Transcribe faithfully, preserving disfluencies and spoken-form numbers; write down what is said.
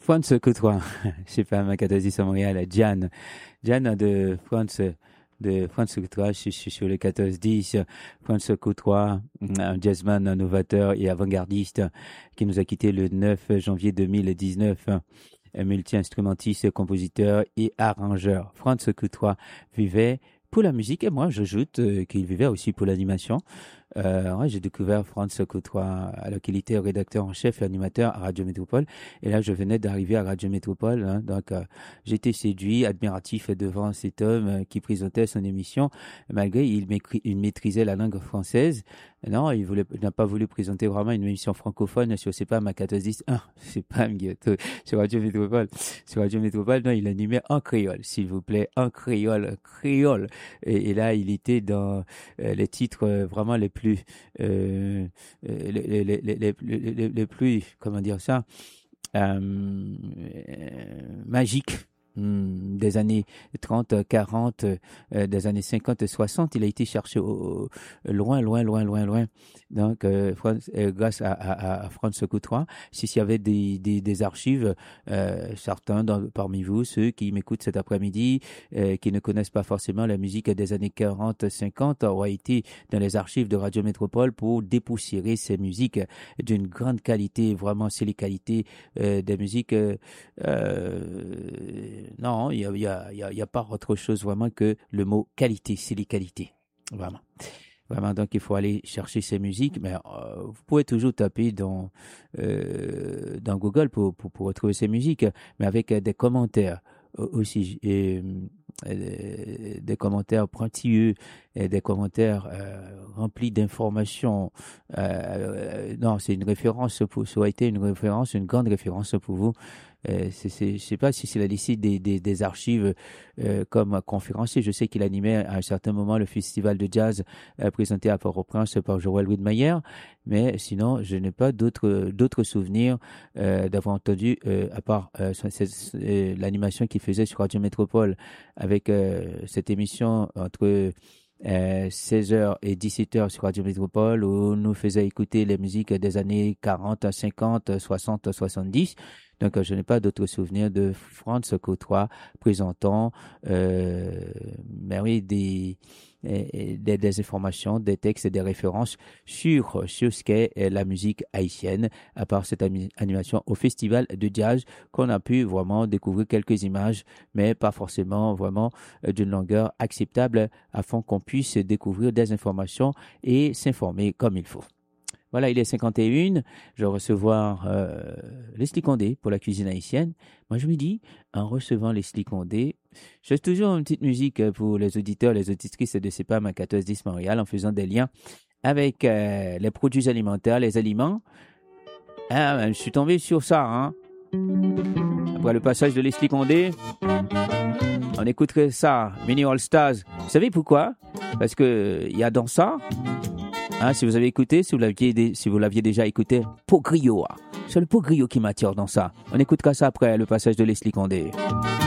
France côtoie, je sais pas, ma quatorze à Montréal, Diane. Diane de France, de France côtoie, je suis sur le quatorze dix. France côtoie, un jazzman, un novateur et avant-gardiste qui nous a quitté le neuf janvier deux mille dix-neuf. Un multi-instrumentiste, compositeur et arrangeur. Franz Coutois vivait pour la musique et moi j'ajoute euh, qu'il vivait aussi pour l'animation. Euh, ouais, j'ai découvert Franz Coutois alors qu'il était rédacteur en chef et animateur à Radio Métropole. Et là, je venais d'arriver à Radio Métropole. Hein, donc, euh, j'étais séduit, admiratif devant cet homme euh, qui présentait son émission. Malgré il, il maîtrisait la langue française. Non, il voulait, il n'a pas voulu présenter vraiment une émission francophone sur c'est pas ma quatorze dix. Ah, c'est pas sur Radio Métropole. Sur Radio Métropole, non, il animait en créole, s'il vous plaît, en créole, créole. Et, et là, il était dans euh, les titres euh, vraiment les plus euh, les, les, les, les, les, les plus, comment dire ça, euh, magiques hmm, des années trente, quarante, euh, des années cinquante, soixante. Il a été cherché au, loin, loin, loin, loin, loin. Donc, euh, France, euh, grâce à, à, à Franz Coutois, s'il y avait des, des, des archives, euh, certains dans, parmi vous, ceux qui m'écoutent cet après-midi, euh, qui ne connaissent pas forcément la musique des années quarante, cinquante, auraient été dans les archives de Radio Métropole pour dépoussiérer ces musiques d'une grande qualité. Vraiment, c'est les qualités euh, des musiques. Euh, euh, non, il n'y a, y a, y a pas autre chose vraiment que le mot qualité, c'est les qualités. Vraiment. Vraiment, donc il faut aller chercher ces musiques, mais euh, vous pouvez toujours taper dans euh, dans Google pour, pour pour retrouver ces musiques, mais avec euh, des commentaires aussi, et, et des commentaires pointilleux, et des commentaires euh, remplis d'informations. Euh, non, c'est une référence pour, ça a été une référence, une grande référence pour vous. Euh, c'est, c'est, je ne sais pas si c'est la liste des, des, des archives euh, comme conférencier. Je sais qu'il animait à un certain moment le festival de jazz euh, présenté à Port-au-Prince par Joël Widmeyer, mais sinon, je n'ai pas d'autres, d'autres souvenirs euh, d'avoir entendu, euh, à part euh, cette, euh, l'animation qu'il faisait sur Radio Métropole avec euh, cette émission entre Euh, seize heures et dix-sept heures sur Radio Métropole où on nous faisait écouter les musiques des années quarante, cinquante, soixante, soixante-dix. Donc, je n'ai pas d'autres souvenirs de Franz Coutois présentant euh, mais oui, des, des, des informations, des textes et des références sur, sur ce qu'est la musique haïtienne, à part cette animation au festival de jazz qu'on a pu vraiment découvrir quelques images, mais pas forcément vraiment d'une longueur acceptable afin qu'on puisse découvrir des informations et s'informer comme il faut. Voilà, il est cinquante et une. Je vais recevoir euh, Leslie Condé pour la cuisine haïtienne. Moi, je me dis, en recevant Leslie Condé, je fais toujours une petite musique pour les auditeurs, les auditrices de C E P A M à quatorze dix Montréal en faisant des liens avec euh, les produits alimentaires, les aliments. Ah, je suis tombé sur ça. Hein. Après le passage de Leslie Condé, on écouterait ça, Mini All Stars. Vous savez pourquoi? Parce que il y a dans ça... Hein, si vous avez écouté, si vous l'aviez, si vous l'aviez déjà écouté, Pogrio. C'est le Pogrio qui m'attire dans ça. On écoutera ça après le passage de Leslie Condé.